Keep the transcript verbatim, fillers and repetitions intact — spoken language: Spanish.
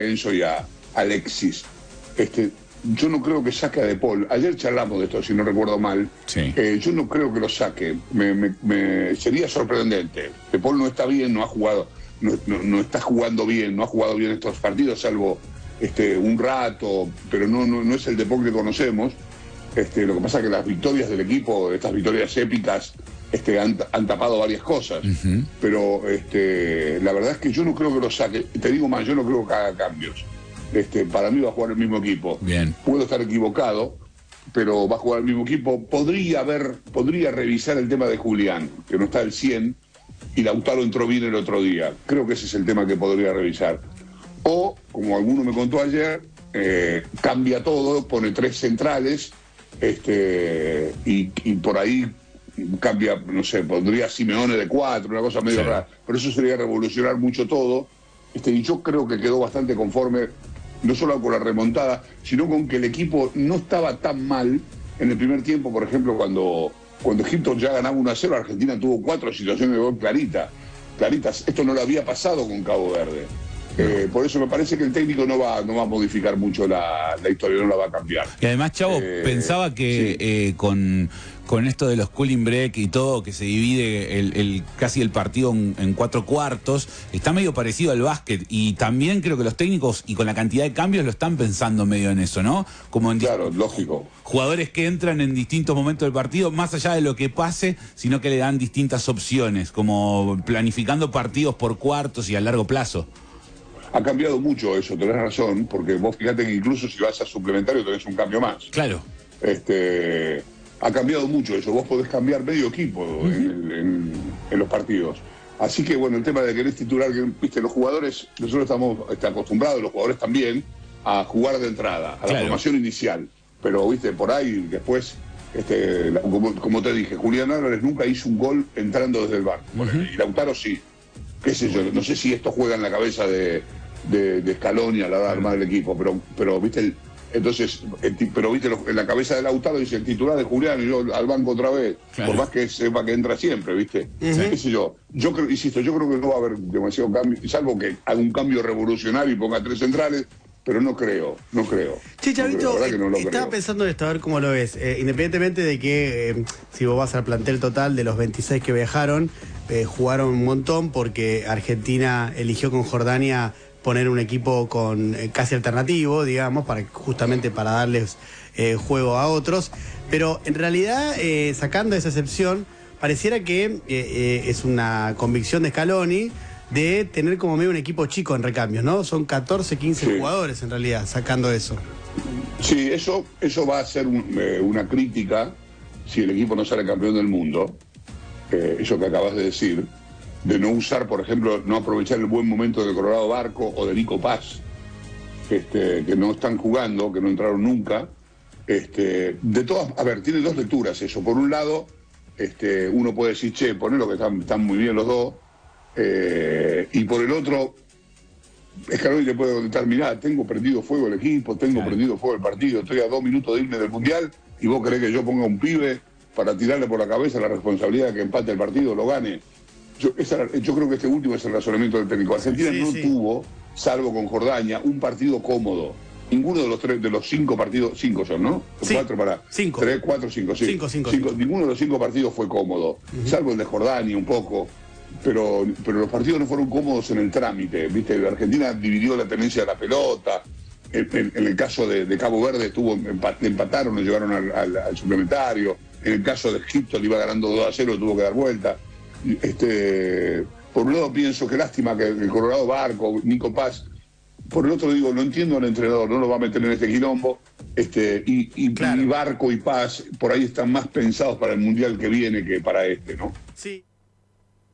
Enzo y a Alexis. Este, yo no creo que saque a De Paul. Ayer charlamos de esto, si no recuerdo mal. Sí. Eh, yo no creo que lo saque. Me, me, me sería sorprendente. De Paul no está bien, no ha jugado, no, no, no está jugando bien, no ha jugado bien estos partidos, salvo este, un rato, pero no, no, no es el De Paul que conocemos. Este, lo que pasa es que las victorias del equipo, estas victorias épicas, este, han, han tapado varias cosas. Uh-huh. Pero este, la verdad es que yo no creo que lo saque. Te digo más, yo no creo que haga cambios. Este, para mí va a jugar el mismo equipo. Bien. Puedo estar equivocado, pero va a jugar el mismo equipo. Podría haber, podría revisar el tema de Julián, que no está al cien, y Lautaro entró bien el otro día. Creo que ese es el tema que podría revisar. O, como alguno me contó ayer, eh, cambia todo, pone tres centrales, este, y, y por ahí cambia, no sé, pondría Simeone de cuatro, una cosa medio sí. rara. Pero eso sería revolucionar mucho todo. Este, y yo creo que quedó bastante conforme, no solo con la remontada, sino con que el equipo no estaba tan mal en el primer tiempo. Por ejemplo, cuando, cuando Egipto ya ganaba uno a cero, Argentina tuvo cuatro situaciones de gol clarita, claritas. Esto no lo había pasado con Cabo Verde. Eh, por eso me parece que el técnico no va, no va a modificar mucho la, la historia, no la va a cambiar. Y además, Chavo, eh, pensaba que sí. eh, con, con esto de los cooling break y todo, que se divide el, el, casi el partido en, en cuatro cuartos, está medio parecido al básquet. Y también creo que los técnicos, y con la cantidad de cambios, lo están pensando medio en eso, ¿no? Como en claro, lógico. Jugadores que entran en distintos momentos del partido, más allá de lo que pase, sino que le dan distintas opciones, como planificando partidos por cuartos y a largo plazo. Ha cambiado mucho eso, tenés razón, porque vos fíjate que incluso si vas a suplementario tenés un cambio más. Claro. Este, ha cambiado mucho eso, vos podés cambiar medio equipo uh-huh. en, en, en los partidos. Así que bueno, el tema de que eres titular, que viste, los jugadores, nosotros estamos este, acostumbrados, los jugadores también, a jugar de entrada, a claro. la formación inicial. Pero viste, por ahí después, este, como, como te dije, Julián Álvarez nunca hizo un gol entrando desde el banco. Uh-huh. Y Lautaro sí. Qué sé yo, no sé si esto juega en la cabeza de, de, de Scaloni a la hora de armar el equipo, pero, pero viste, el, entonces, el, pero viste, en la cabeza de Lautaro dice el titular de Julián y yo al banco otra vez, claro. por más que sepa que entra siempre, viste. Uh-huh. Qué sé yo, yo creo, insisto, yo creo que no va a haber demasiado cambio, salvo que haga un cambio revolucionario y ponga tres centrales, pero no creo, no creo. Che, Chavito, no creo, no estaba creo. pensando en esto, a ver cómo lo ves. Eh, independientemente de que, eh, si vos vas al plantel total de los veintiséis que viajaron, eh, jugaron un montón porque Argentina eligió con Jordania poner un equipo con eh, casi alternativo, digamos, para justamente para darles eh, juego a otros. Pero en realidad, eh, sacando esa excepción, pareciera que eh, eh, es una convicción de Scaloni de tener como medio un equipo chico en recambios, ¿no? Son catorce, quince sí. jugadores en realidad, sacando eso. Sí, eso, eso va a ser un, eh, una crítica si el equipo no sale campeón del mundo, eh, eso que acabas de decir, de no usar, por ejemplo, no aprovechar el buen momento de Colorado Barco o de Nico Paz, este, que no están jugando, que no entraron nunca. Este, de todas, a ver, tiene dos lecturas eso. Por un lado, este, uno puede decir, che, ponelo que están, están muy bien los dos. Eh, y por el otro, Scaloni le puede contestar, mirá, tengo prendido fuego el equipo, tengo claro. prendido fuego el partido, estoy a dos minutos de irme del Mundial y vos querés que yo ponga un pibe para tirarle por la cabeza la responsabilidad de que empate el partido, lo gane. Yo, esa, yo creo que este último es el razonamiento del técnico. Argentina sí, no sí. tuvo, salvo con Jordania, un partido cómodo. Ninguno de los tres, de los cinco partidos, cinco son, ¿no? Sí. Cuatro para. Cinco. Tres, cuatro, cinco, sí. Cinco, cinco, cinco, cinco. Ninguno de los cinco partidos fue cómodo, uh-huh. salvo el de Jordania un poco. Pero, pero los partidos no fueron cómodos en el trámite, ¿viste? La Argentina dividió la tenencia de la pelota. En, en, en el caso de, de Cabo Verde estuvo empataron, lo llevaron al, al, al suplementario. En el caso de Egipto le iba ganando dos a cero, tuvo que dar vuelta. Este, por un lado pienso que lástima que el Colorado Barco, Nico Paz. Por el otro digo, no entiendo al entrenador, no lo va a meter en este quilombo. Este, y, y, claro. y Barco y Paz por ahí están más pensados para el Mundial que viene que para este, ¿no? Sí.